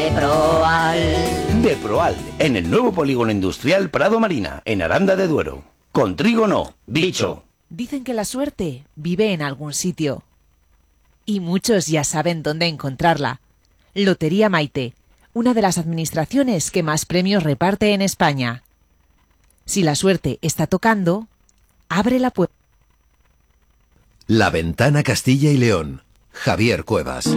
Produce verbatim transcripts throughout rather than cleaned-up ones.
Deproal. Deproal, en el nuevo polígono industrial Prado Marina, en Aranda de Duero. Con trigo no, bicho. Dicen que la suerte vive en algún sitio. Y muchos ya saben dónde encontrarla. Lotería Maite, una de las administraciones que más premios reparte en España. Si la suerte está tocando, abre la puerta. La Ventana Castilla y León. Javier Cuevas.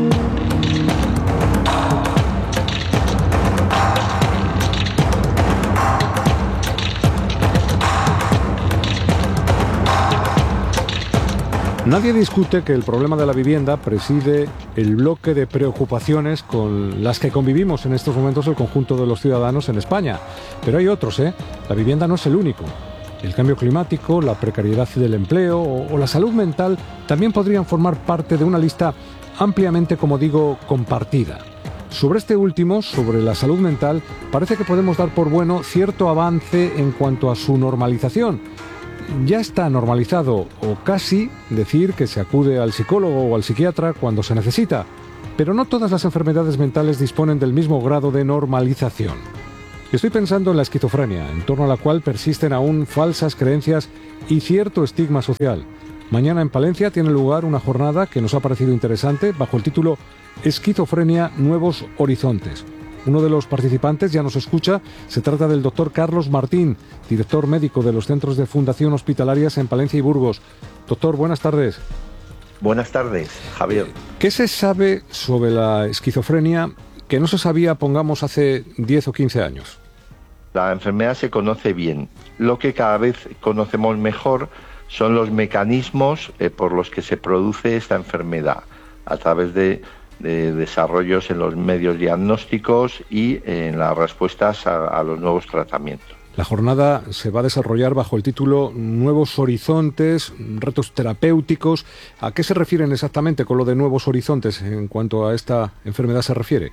Nadie discute que el problema de la vivienda preside el bloque de preocupaciones con las que convivimos en estos momentos el conjunto de los ciudadanos en España. Pero hay otros, ¿eh? La vivienda no es el único. El cambio climático, la precariedad del empleo o, o la salud mental también podrían formar parte de una lista ampliamente, como digo, compartida. Sobre este último, sobre la salud mental, parece que podemos dar por bueno cierto avance en cuanto a su normalización. Ya está normalizado, o casi, decir que se acude al psicólogo o al psiquiatra cuando se necesita. Pero no todas las enfermedades mentales disponen del mismo grado de normalización. Estoy pensando en la esquizofrenia, en torno a la cual persisten aún falsas creencias y cierto estigma social. Mañana en Palencia tiene lugar una jornada que nos ha parecido interesante bajo el título Esquizofrenia, Nuevos Horizontes. Uno de los participantes ya nos escucha. Se trata del doctor Carlos Martín, director médico de los centros de Fundación Hospitalarias en Palencia y Burgos. Doctor, buenas tardes. Buenas tardes, Javier. ¿Qué se sabe sobre la esquizofrenia que no se sabía, pongamos, hace diez o quince años? La enfermedad se conoce bien. Lo que cada vez conocemos mejor son los mecanismos eh, por los que se produce esta enfermedad, a través de de desarrollos en los medios diagnósticos y en las respuestas a, a los nuevos tratamientos. La jornada se va a desarrollar bajo el título Nuevos Horizontes, retos terapéuticos. ¿A qué se refieren exactamente con lo de nuevos horizontes en cuanto a esta enfermedad se refiere?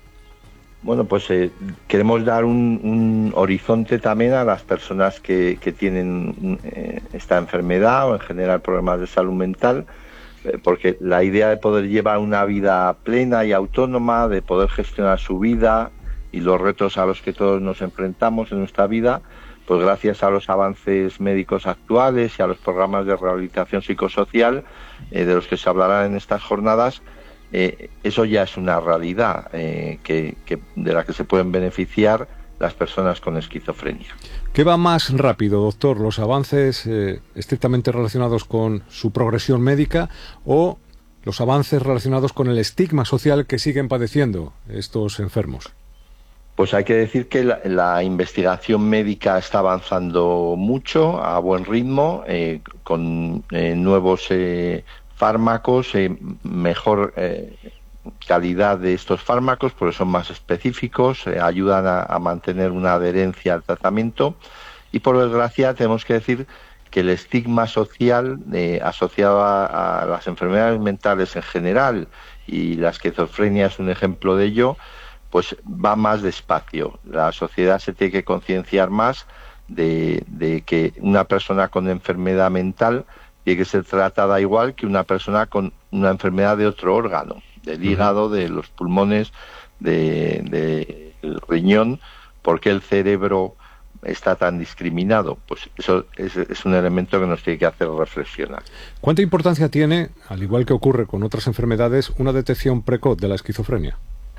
Bueno, pues eh, queremos dar un, un horizonte también a las personas que, que tienen eh, esta enfermedad o en general problemas de salud mental, porque la idea de poder llevar una vida plena y autónoma, de poder gestionar su vida y los retos a los que todos nos enfrentamos en nuestra vida, pues gracias a los avances médicos actuales y a los programas de rehabilitación psicosocial eh, de los que se hablará en estas jornadas, eh, eso ya es una realidad eh, que, que de la que se pueden beneficiar las personas con esquizofrenia. ¿Qué va más rápido, doctor? ¿Los avances eh, estrictamente relacionados con su progresión médica o los avances relacionados con el estigma social que siguen padeciendo estos enfermos? Pues hay que decir que la, la investigación médica está avanzando mucho, a buen ritmo, eh, con eh, nuevos eh, fármacos, eh, mejor eh, calidad de estos fármacos, porque son más específicos, eh, ayudan a, a mantener una adherencia al tratamiento y, por desgracia, tenemos que decir que el estigma social eh, asociado a, a las enfermedades mentales en general, y la esquizofrenia es un ejemplo de ello, pues va más despacio. La sociedad se tiene que concienciar más de, de que una persona con enfermedad mental tiene que ser tratada igual que una persona con una enfermedad de otro órgano, del hígado, de los pulmones, de, de el riñón. ¿Por qué el cerebro está tan discriminado? Pues eso es, es un elemento que nos tiene que hacer reflexionar. ¿Cuánta importancia tiene, al igual que ocurre con otras enfermedades, una detección precoz de la esquizofrenia?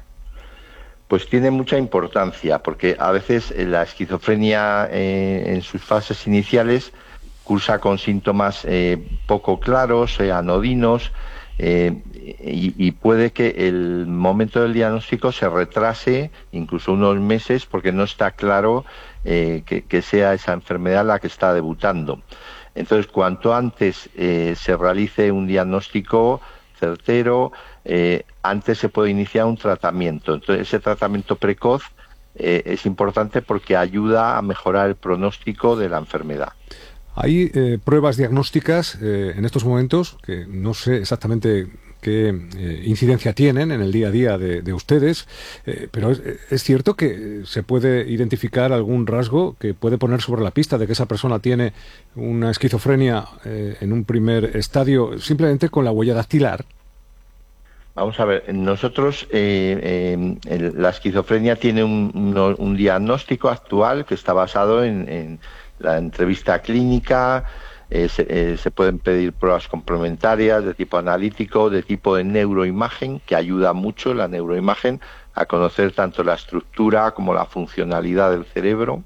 Pues tiene mucha importancia, porque a veces la esquizofrenia eh, en sus fases iniciales cursa con síntomas eh, poco claros, eh, anodinos, eh, y, y puede que el momento del diagnóstico se retrase incluso unos meses porque no está claro eh, que, que sea esa enfermedad la que está debutando. Entonces, cuanto antes eh, se realice un diagnóstico certero, eh, antes se puede iniciar un tratamiento. Entonces, ese tratamiento precoz eh, es importante porque ayuda a mejorar el pronóstico de la enfermedad. Hay eh, pruebas diagnósticas eh, en estos momentos que no sé exactamente qué eh, incidencia tienen en el día a día de, de ustedes, eh, pero es, es cierto que se puede identificar algún rasgo que puede poner sobre la pista de que esa persona tiene una esquizofrenia eh, en un primer estadio simplemente con la huella dactilar. Vamos a ver, nosotros, eh, eh, el, la esquizofrenia tiene un, un, un diagnóstico actual que está basado en, en la entrevista clínica, eh, se, eh, se pueden pedir pruebas complementarias de tipo analítico, de tipo de neuroimagen, que ayuda mucho la neuroimagen a conocer tanto la estructura como la funcionalidad del cerebro.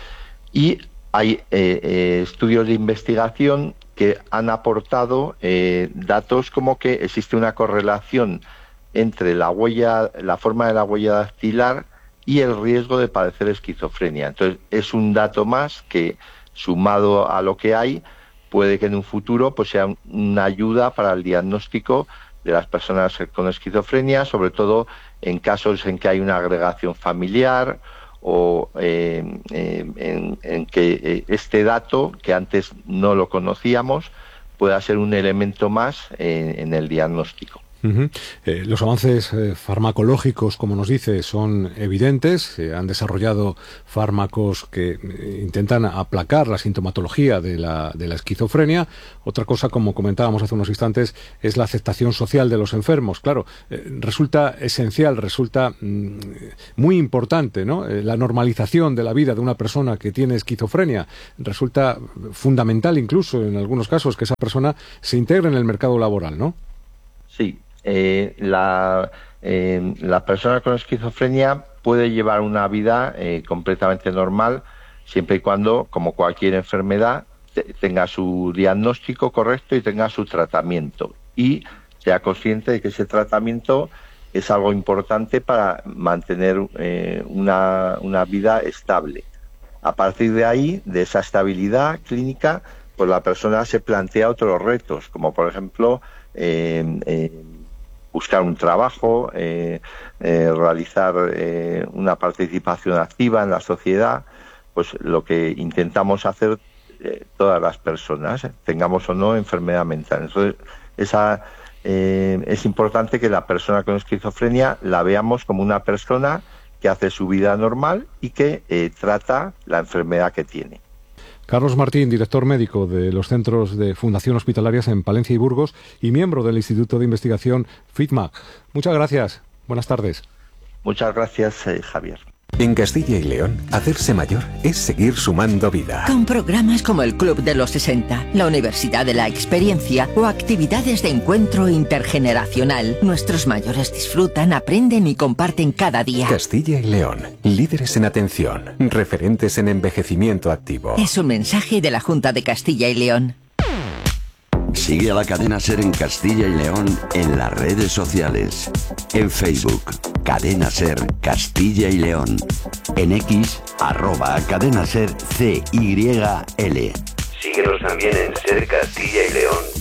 Y hay eh, eh, estudios de investigación que han aportado eh, datos como que existe una correlación entre la huella, la forma de la huella dactilar y el riesgo de padecer esquizofrenia. Entonces, es un dato más que, sumado a lo que hay, puede que en un futuro pues sea una ayuda para el diagnóstico de las personas con esquizofrenia, sobre todo en casos en que hay una agregación familiar o eh, eh, en, en que eh, este dato, que antes no lo conocíamos, pueda ser un elemento más eh, en el diagnóstico. Uh-huh. Eh, los avances eh, farmacológicos, como nos dice, son evidentes. Se han desarrollado fármacos que eh, intentan aplacar la sintomatología de la, de la esquizofrenia. Otra cosa, como comentábamos hace unos instantes, es la aceptación social de los enfermos. Claro, eh, resulta esencial, resulta mm, muy importante, ¿no? Eh, la normalización de la vida de una persona que tiene esquizofrenia. Resulta fundamental, incluso en algunos casos, que esa persona se integre en el mercado laboral, ¿no? Sí. Eh, la, eh, la persona con esquizofrenia puede llevar una vida eh, completamente normal siempre y cuando, como cualquier enfermedad, te, tenga su diagnóstico correcto y tenga su tratamiento, y sea consciente de que ese tratamiento es algo importante para mantener eh, una, una vida estable. A partir de ahí, de esa estabilidad clínica, pues la persona se plantea otros retos, como por ejemplo eh, eh, buscar un trabajo, eh, eh, realizar eh, una participación activa en la sociedad, pues lo que intentamos hacer eh, todas las personas, eh, tengamos o no enfermedad mental. Entonces, esa, eh, es importante que la persona con esquizofrenia la veamos como una persona que hace su vida normal y que eh, trata la enfermedad que tiene. Carlos Martín, director médico de los centros de Fundación Hospitalarias en Palencia y Burgos y miembro del Instituto de Investigación FITMAC. Muchas gracias. Buenas tardes. Muchas gracias, eh, Javier. En Castilla y León, hacerse mayor es seguir sumando vida. Con programas como el Club de los sesenta, la Universidad de la Experiencia o actividades de encuentro intergeneracional, nuestros mayores disfrutan, aprenden y comparten cada día. Castilla y León, líderes en atención, referentes en envejecimiento activo. Es un mensaje de la Junta de Castilla y León. Sigue a la cadena SER en Castilla y León en las redes sociales. En Facebook, Cadena SER Castilla y León. En X, arroba Cadena SER C Y L. Síguenos también en SER Castilla y León.